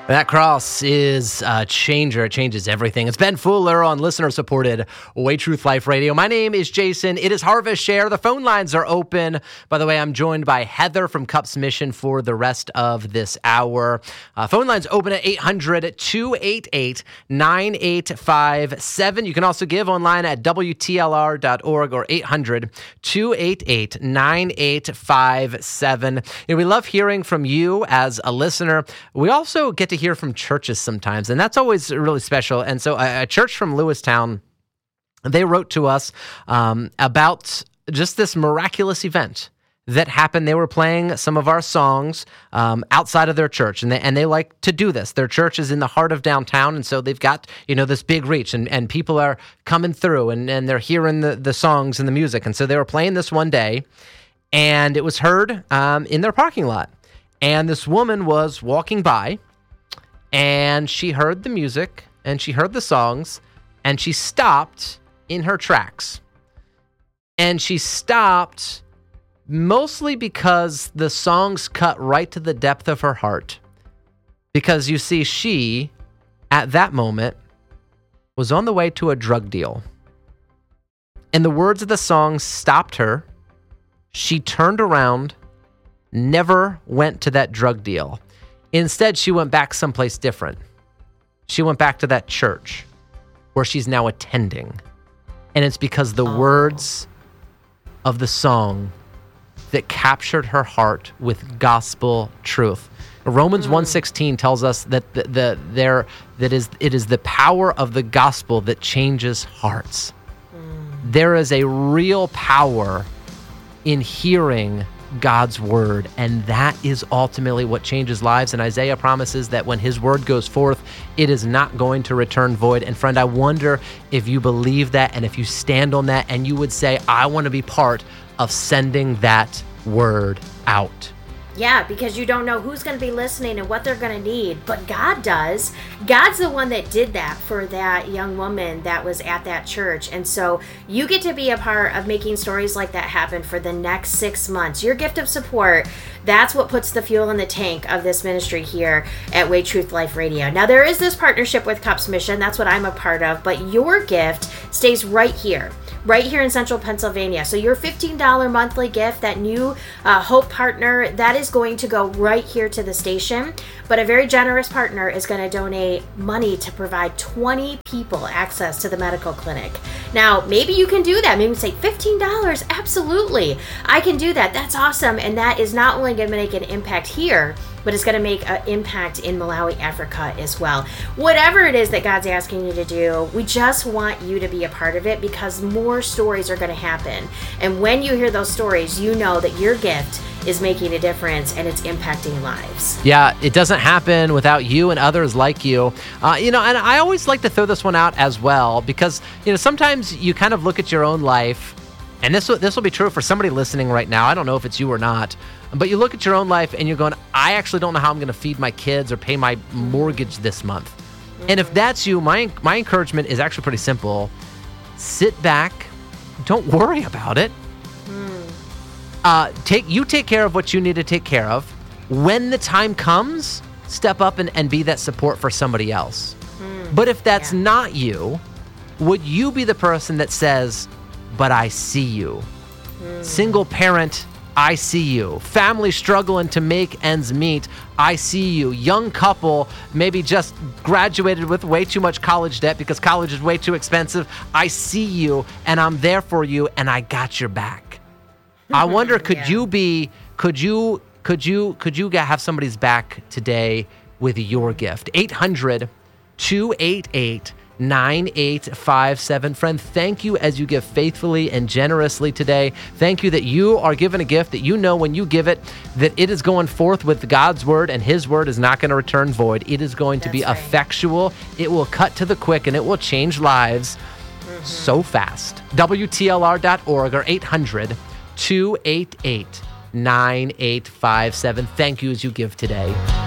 That cross is a changer. It changes everything. It's Ben Fuller on listener-supported Way Truth Life Radio. My name is Jason. It is Harvest Share. The phone lines are open. By the way, I'm joined by Heather from Cups Mission for the rest of this hour. Phone lines open at 800-288-9857. You can also give online at WTLR.org or 800-288-9857. We love hearing from you as a listener. We also get to hear from churches sometimes, and that's always really special. And so a church from Lewistown, they wrote to us about just this miraculous event that happened. They were playing some of our songs outside of their church, and they like to do this. Their church is in the heart of downtown, and so they've got this big reach, and people are coming through, and they're hearing the songs and the music. And so they were playing this one day, and it was heard in their parking lot. And this woman was walking by, and she heard the music, and she heard the songs, and she stopped in her tracks. And she stopped mostly because the songs cut right to the depth of her heart. Because you see, she, at that moment, was on the way to a drug deal. And the words of the song stopped her. She turned around, never went to that drug deal. Instead, she went back someplace different. She went back to that church where she's now attending. And it's because the words of the song that captured her heart with gospel truth. Romans 1:16 tells us that it is the power of the gospel that changes hearts. There is a real power in hearing God's word, and that is ultimately what changes lives. And Isaiah promises that when his word goes forth, it is not going to return void. And friend, I wonder if you believe that, and if you stand on that, and you would say, I want to be part of sending that word out. Yeah, because you don't know who's going to be listening and what they're going to need, but God does. God's the one that did that for that young woman that was at that church. And so you get to be a part of making stories like that happen for the next 6 months. Your gift of support, that's what puts the fuel in the tank of this ministry here at Way Truth Life Radio. Now, there is this partnership with Cups Mission. That's what I'm a part of, but your gift stays right here in Central Pennsylvania. So your $15 monthly gift, that new Hope partner, that is going to go right here to the station. But a very generous partner is going to donate money to provide 20 people access to the medical clinic. Now, maybe you can do that. Maybe say $15. Absolutely. I can do that. That's awesome. And that is not only going to make an impact here, but it's going to make an impact in Malawi, Africa as well. Whatever it is that God's asking you to do, we just want you to be a part of it, because more stories are going to happen. And when you hear those stories, you know that your gift is making a difference and it's impacting lives. Yeah, it doesn't happen without you and others like you. And I always like to throw this one out as well, because, sometimes you kind of look at your own life, and this will be true for somebody listening right now. I don't know if it's you or not, but you look at your own life and you're going, I actually don't know how I'm going to feed my kids or pay my mortgage this month. And if that's you, my encouragement is actually pretty simple. Sit back. Don't worry about it. Take care of what you need to take care of. When the time comes, step up and be that support for somebody else. But if that's not you, would you be the person that says, but I see you? Single parent, I see you. Family struggling to make ends meet, I see you. Young couple, maybe just graduated with way too much college debt because college is way too expensive, I see you, and I'm there for you, and I got your back. I wonder, could you have somebody's back today with your gift? 800-288-9857. Friend, thank you as you give faithfully and generously today. Thank you that you are given a gift that you know when you give it, that it is going forth with God's word, and his word is not going to return void. It is going to be effectual. It will cut to the quick, and it will change lives so fast. WTLR.org or 800-288-9857. Thank you as you give today.